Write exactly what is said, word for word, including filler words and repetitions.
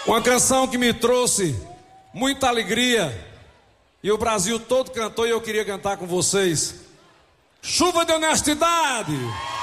Uma canção que me trouxe muita alegria e o Brasil todo cantou e eu queria cantar com vocês. Chuva de honestidade.